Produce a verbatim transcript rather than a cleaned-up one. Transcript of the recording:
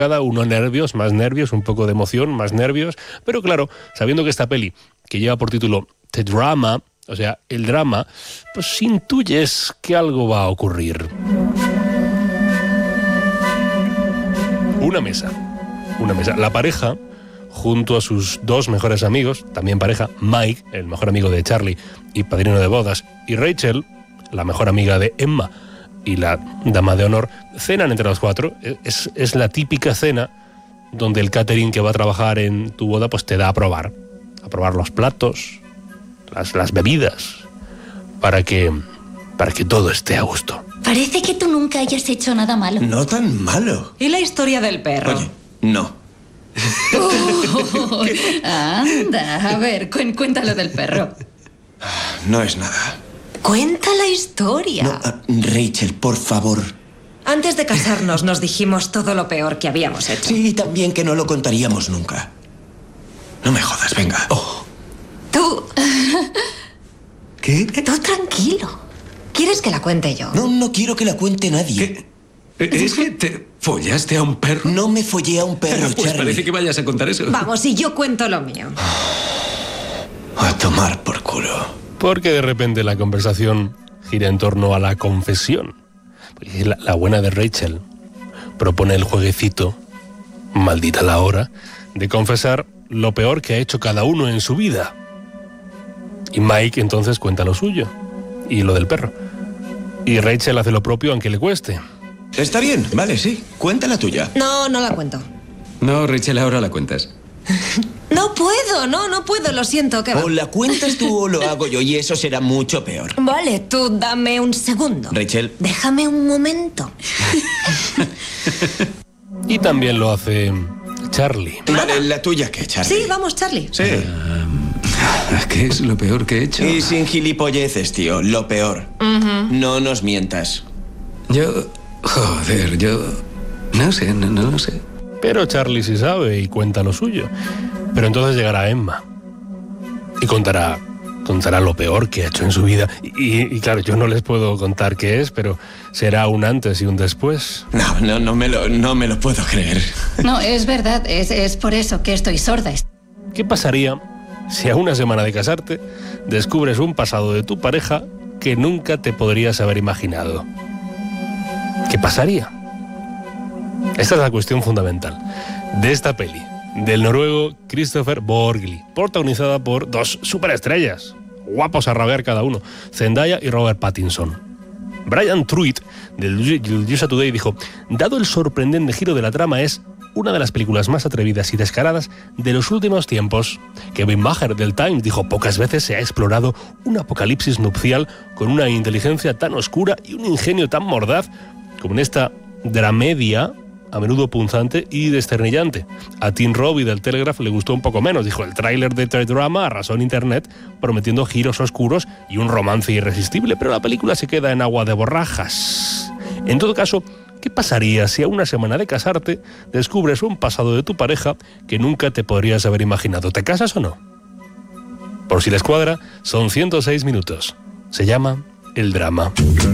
cada uno nervios, más nervios, un poco de emoción, más nervios, pero claro, sabiendo que esta peli, que lleva por título The Drama, o sea, el drama, pues intuyes que algo va a ocurrir. Una mesa, una mesa. La pareja, junto a sus dos mejores amigos, también pareja, Mike, el mejor amigo de Charlie y padrino de bodas, y Rachel, la mejor amiga de Emma y la dama de honor, cenan entre los cuatro. Es, es la típica cena donde el catering que va a trabajar en tu boda pues te da a probar, a probar los platos, las, las bebidas, para que, para que todo esté a gusto. Parece que tú nunca hayas hecho nada malo. No tan malo. ¿Y la historia del perro? Oye, no. Oh, anda, a ver, cu- cuéntalo del perro. No es nada. Cuenta la historia. No, uh, Rachel, por favor. Antes de casarnos nos dijimos todo lo peor que habíamos hecho. Sí, también que no lo contaríamos nunca. No me jodas, venga. Oh. Tú... ¿Qué? Tú tranquilo. ¿Quieres que la cuente yo? No, no quiero que la cuente nadie. ¿Qué? ¿Es que te follaste a un perro? No me follé a un perro, Pues Charlie. parece que vayas a contar eso. Vamos, y yo cuento lo mío. A tomar por culo. Porque de repente la conversación gira en torno a la confesión. La, la buena de Rachel propone el jueguecito, maldita la hora, de confesar lo peor que ha hecho cada uno en su vida. Y Mike entonces cuenta lo suyo y lo del perro. Y Rachel hace lo propio aunque le cueste. Está bien, vale, sí. Cuenta la tuya. No, no la cuento. No, Rachel, ahora la cuentas. No puedo, no, no puedo, lo siento. ¿Qué va? O la cuentas tú o lo hago yo y eso será mucho peor. Vale, tú dame un segundo. Rachel. Déjame un momento. Y también lo hace Charlie. Vale, la tuya, ¿qué, Charlie? Sí, vamos, Charlie. Sí. ¿Qué es lo peor que he hecho? Y sin gilipolleces, tío, lo peor. Uh-huh. No nos mientas. Yo... Joder, yo... No sé, no, no lo sé. Pero Charlie sí sabe y cuenta lo suyo. Pero entonces llegará Emma y contará, contará lo peor que ha hecho en su vida. Y, y claro, yo no les puedo contar qué es, pero será un antes y un después. No, no, no me lo, no me lo puedo creer. No, es verdad, es, es por eso que estoy sorda. ¿Qué pasaría si a una semana de casarte descubres un pasado de tu pareja que nunca te podrías haber imaginado? ¿Qué pasaría? Esta es la cuestión fundamental de esta peli, del noruego Kristoffer Borgli, protagonizada por dos superestrellas, guapos a rabiar cada uno, Zendaya y Robert Pattinson. Brian Truitt, del U S A Today, dijo: dado el sorprendente giro de la trama, es una de las películas más atrevidas y descaradas de los últimos tiempos. Kevin Maher, del Times, dijo: pocas veces se ha explorado un apocalipsis nupcial con una inteligencia tan oscura y un ingenio tan mordaz como en esta dramedia, a menudo punzante y desternillante. A Tim Robbie del Telegraph le gustó un poco menos. Dijo: el tráiler de The Drama arrasó en internet prometiendo giros oscuros y un romance irresistible, pero la película se queda en agua de borrajas. En todo caso, ¿qué pasaría si a una semana de casarte descubres un pasado de tu pareja que nunca te podrías haber imaginado? ¿Te casas o no? Por si les cuadra, son ciento seis minutos. Se llama El Drama.